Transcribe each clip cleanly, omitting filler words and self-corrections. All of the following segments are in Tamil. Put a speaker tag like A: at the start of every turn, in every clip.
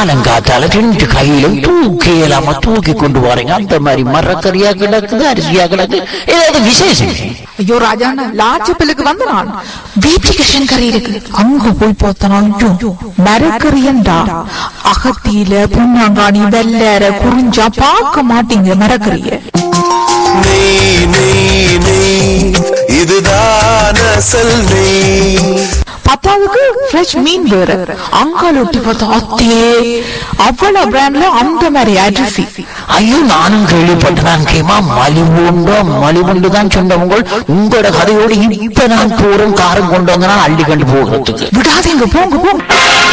A: மகாலங்காத்தால ரெண்டு கையிலும் தூக்கி இல்லாம தூக்கி கொண்டு போறீங்க. அந்த மாதிரி மரக்கறியா கிடக்குது, அரிசியா கிடக்கு, ஏதாவது விசேஷம்?
B: ஐயோ ராஜாண்ணா லாச்சப்பிலுக்கு வந்து நான் வீட்டுக்கு கறி இருக்கு அங்க போய் பார்த்தனா மரக்கறியண்டா அகத்தியில புண்ணாங்காணி வெள்ளற குறிஞ்சா பார்க்க மாட்டீங்க மரக்கறிய.
C: இதுதான் அசல் நெய்.
B: பத்தாவதுக்கு ஃப்ரெஷ் மீன் வேற அங்கால ஒட்டி பார்த்தா அத்தே அவ்வளவு பிராண்ட்ல அந்த மாதிரி அரிசி.
A: ஐயோ நானும் கேள்விப்பட்டேன். கேமா மலிவுண்டு தான் சொன்னவங்க. உங்களோட கதையோடு இப்ப நான் தூரம் காரம் கொண்டு வந்தா அள்ளி கண்டு போகிறதுக்கு
B: விடாதீங்க, போங்க போங்க.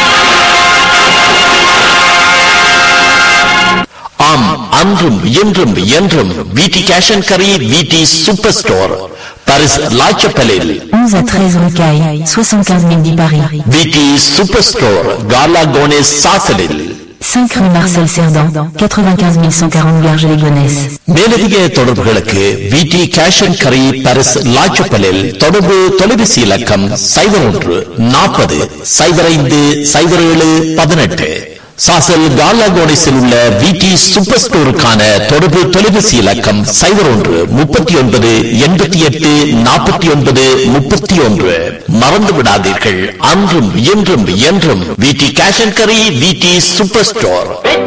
D: ஆம், அன்றும் இன்றும் என்றும் வீட்டி cash and curry, வீட்டி super store, Paris லாச்சப்பலில்
E: 11 à 13 rue Caille, 75 010 Paris.
D: வீட்டி super store, காலா கோனேஸ் சாசலில்
E: 5 rue Marcel Cerdan, 95 140 Garges-les-Gonesse.
D: மேலதிக தொடர்புகளுக்கு வீட்டி கேஷ் அண்ட் கரி, பாரிஸ் லாச்சப்பலில் தொடர்பு தொலைபேசி இலக்கம் 01 40 05 07 18. சாசல் காலாகோனிஸில் உள்ள வீட்டி சூப்பர் ஸ்டோருக்கான தொடர்பு தொலைபேசி இலக்கம் 01 39 88 49 31. மறந்து விடாதீர்கள், அன்றும் இன்றும் என்றும் வீட்டி cash and curry, வீட்டி super store.